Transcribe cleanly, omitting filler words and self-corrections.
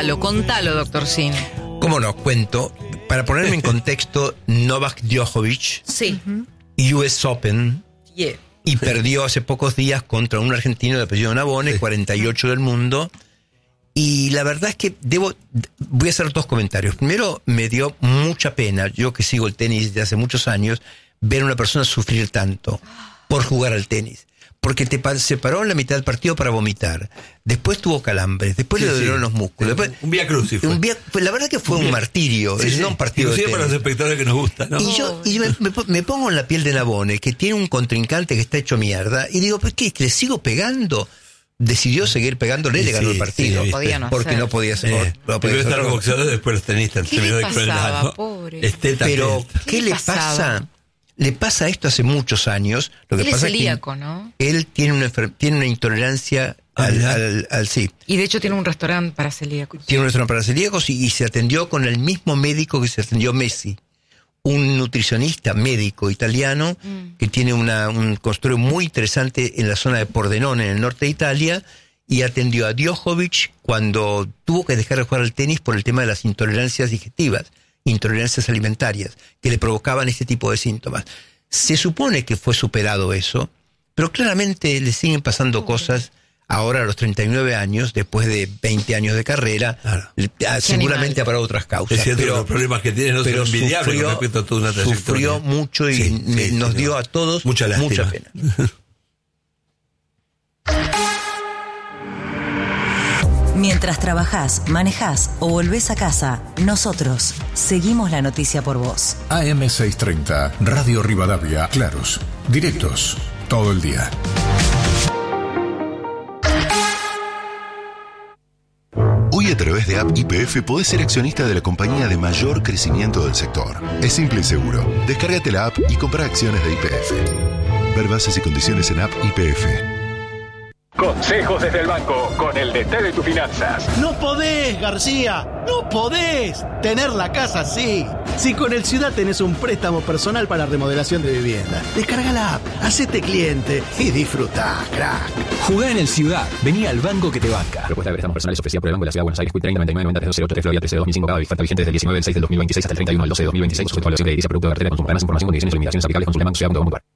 Contalo, doctor Sin. ¿Cómo no? Cuento. Para ponerme en contexto, Novak Djokovic, Sí. US Open, y perdió hace pocos días contra un argentino de apellido Nabone, 48 del mundo. Y la verdad es que voy a hacer dos comentarios. Primero, me dio mucha pena, yo que sigo el tenis desde hace muchos años, ver a una persona sufrir tanto por jugar al tenis. Porque se paró en la mitad del partido para vomitar. Después tuvo calambres. Después le dolieron los músculos. Después, un vía crucis. La verdad que fue un martirio. No un partido de tenis. Para los espectadores que nos gusta, ¿no? Y yo me pongo en la piel de Nabone, que tiene un contrincante que está hecho mierda. Y digo, ¿pues qué? ¿Le sigo pegando? Decidió seguir pegándole y le ganó el partido. Porque no podía ser. Primero están los boxeadores, después los tenistas. ¿Qué le pasaba, pobre? Pero, ¿qué le pasa? Le pasa esto hace muchos años. Lo que él pasa es celíaco, ¿no? Él tiene una intolerancia al sí. Y de hecho tiene un restaurante para celíacos. Tiene un restaurante para celíacos y se atendió con el mismo médico que se atendió Messi. Un nutricionista médico italiano que tiene un consultorio muy interesante en la zona de Pordenone, en el norte de Italia, y atendió a Djokovic cuando tuvo que dejar de jugar al tenis por el tema de las intolerancias digestivas, intolerancias alimentarias, que le provocaban este tipo de síntomas. Se supone que fue superado eso, pero claramente le siguen pasando cosas ahora a los 39 años, después de 20 años de carrera. Claro. Seguramente habrá otras causas. Es cierto, pero los problemas que tiene no son envidiables con respecto a toda una trayectoria. Sufrió mucho y nos dio a todos mucha pena. Mientras trabajás, manejás o volvés a casa, nosotros seguimos la noticia por vos. AM630, Radio Rivadavia, claros, directos, todo el día. Hoy a través de App YPF podés ser accionista de la compañía de mayor crecimiento del sector. Es simple y seguro. Descárgate la app y compra acciones de YPF. Ver bases y condiciones en App YPF. Consejos desde el banco con el DT de tus finanzas. No podés, García, no podés tener la casa así. Si con el Ciudad tenés un préstamo personal para remodelación de vivienda, descarga la app, hacete cliente y disfrutá, crack. Jugá en el Ciudad, vení al banco que te banca. Propuesta de préstamos personales ofrecida por el Banco de la Ciudad de Buenos Aires, 30 99 90 308 3 Florida 13 de 2005, cada oferta vigente desde el 19 del 6 del 2026 hasta el 31 del 12 de 2026, sujeto a evaluación de edilicia, producto de cartera, consumo, ganas, información, condiciones y limitaciones aplicables, consulte banco ciudad.gov.ar.